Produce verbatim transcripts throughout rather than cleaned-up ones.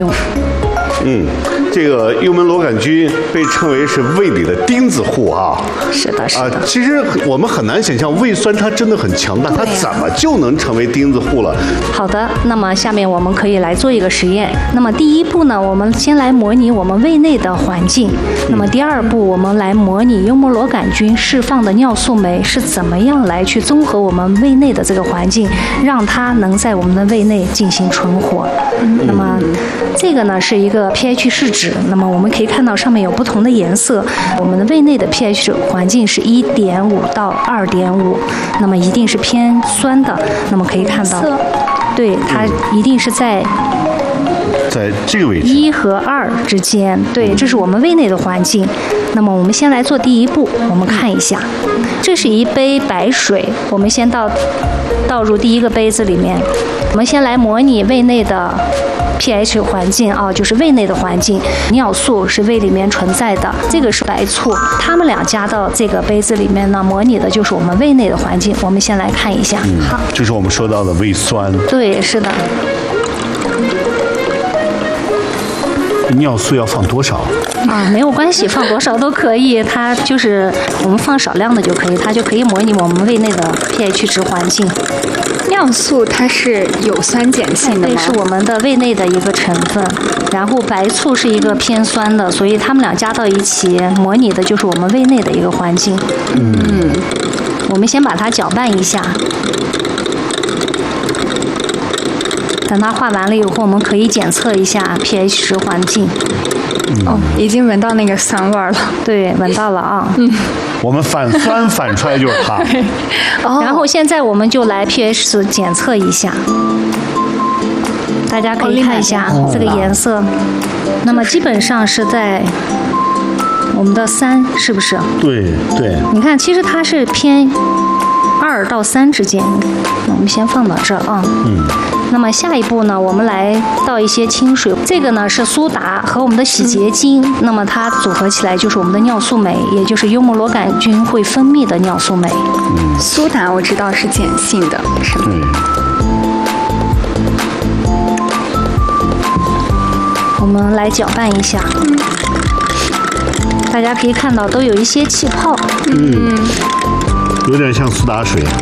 嗯，这个幽门螺杆菌被称为是胃里的钉子户啊。 是的，是的。 啊，其实我们很难想象胃酸它真的很强大，它怎么就能成为钉子户了？ 好的，那么下面我们可以来做一个实验。那么第一步呢，我们先来模拟我们胃内的环境。那么第二步，我们来模拟幽门螺杆菌释放的尿素酶是怎么样来去综合我们胃内的这个环境，让它能在我们的胃内进行存活。那么这个呢是一个 pH 试纸，那么我们可以看到上面有不同的颜色。我们的胃内的 pH 环境是一点五到二点五，那么一定是偏酸的。那么可以看到，对，它一定是在在这个位置一和二之间。对，这是我们胃内的环境。那么我们先来做第一步，我们看一下，这是一杯白水，我们先倒倒入第一个杯子里面。我们先来模拟胃内的 pH 环境啊，就是胃内的环境，尿素是胃里面存在的，这个是白醋，它们俩加到这个杯子里面呢，模拟的就是我们胃内的环境。我们先来看一下， 嗯、好，就是我们说到的胃酸。 对，是的。 尿素要放多少？ 啊，没有关系，放多少都可以，它就是我们放少量的就可以，它就可以模拟我们胃内的 pH 值环境。 尿素它是有酸碱性的吗？ 对，是我们的胃内的一个成分。然后白醋是一个偏酸的，所以它们俩加到一起，模拟的就是我们胃内的一个环境。嗯，我们先把它搅拌一下。等它化完了以后，我们可以检测一下 pH 值环境。 嗯、哦，已经闻到那个酸味了。 对，闻到了啊。 嗯。 我们反酸反出来就是它。 然后现在我们就来 pH 值检测一下，大家可以看一下这个颜色。那么基本上是在我们的三，是不是？ 对对。 你看，其实它是偏二到三之间。我们先放到这儿啊。嗯。那么下一步呢，我们来倒一些清水，这个呢是苏打和我们的洗洁精，嗯、那么它组合起来就是我们的尿素酶，也就是幽门螺杆菌会分泌的尿素酶。 嗯，苏打我知道是碱性的，是吗？ 对。 我们来搅拌一下，嗯、大家可以看到都有一些气泡。 嗯，有点像苏打水。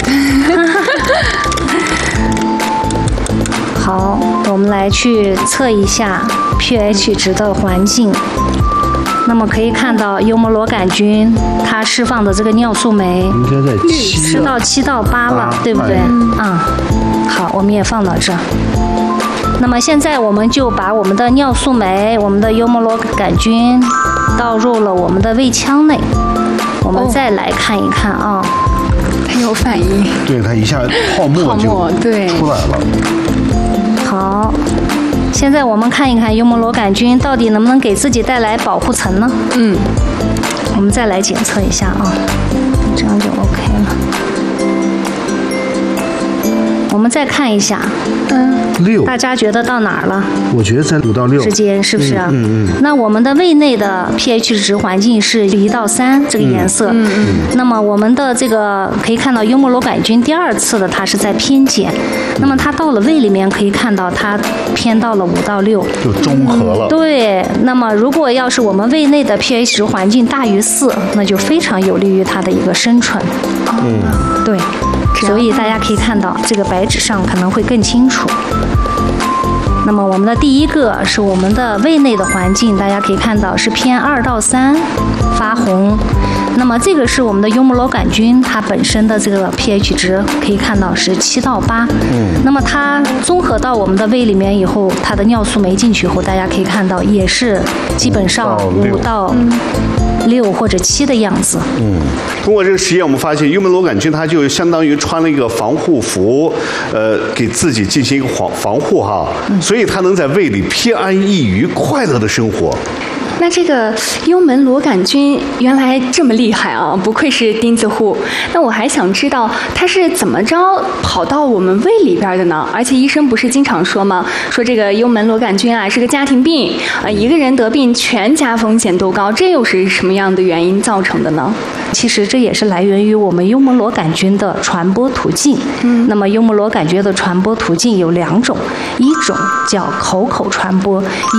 好，我们来去测一下 pH 值的环境。那么可以看到幽门螺杆菌它释放的这个尿素酶应该在七是到七到八了，对不对？嗯。嗯，好，我们也放到这。那么现在我们就把我们的尿素酶、我们的幽门螺杆菌倒入了我们的胃腔内。我们再来看一看啊。 它有反应。 对，它一下泡沫就出来了。 好，现在我们看一看幽门螺杆菌到底能不能给自己带来保护层呢？嗯，我们再来检测一下啊，这样就 OK 了。我们再看一下，嗯，六，大家觉得到哪儿了？ 我觉得在五到六之间，是不是啊？ 嗯 嗯, 嗯。 那我们的胃内的 pH 值环境是一到三这个颜色。嗯 嗯, 嗯。那么我们的这个可以看到幽门螺杆菌第二次的它是在偏碱，那么它到了胃里面可以看到它偏到了五到六， 就中和了。 对。那么如果要是我们胃内的 pH 值环境大于四，那就非常有利于它的一个生存。嗯。对。所以大家可以看到，这个白纸上可能会更清楚。那么我们的第一个是我们的胃内的环境，大家可以看到是偏二到三，发红。那么这个是我们的幽门螺杆菌，它本身的这个 pH 值可以看到是七到八。嗯。那么它综合到我们的胃里面以后，它的尿素酶进去以后，大家可以看到也是基本上五到六或者七的样子。 嗯。通过这个实验，我们发现幽门螺杆菌它就相当于穿了一个防护服，呃，给自己进行一个防防护哈，嗯、所以它能在胃里偏安一隅、快乐的生活。 那这个幽门螺杆菌原来这么厉害啊，不愧是钉子户。那我还想知道它是怎么着跑到我们胃里边的呢？而且医生不是经常说吗？说这个幽门螺杆菌啊是个家庭病，呃，一个人得病，全家风险都高，这又是什么样的原因造成的呢？ 其实这也是来源于我们幽门螺杆菌的传播途径。嗯，那么幽门螺杆菌的传播途径有两种，一种叫口口传播。